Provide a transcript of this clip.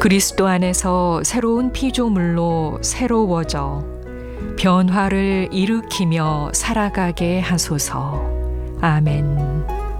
그리스도 안에서 새로운 피조물로 새로워져 변화를 일으키며 살아가게 하소서. 아멘.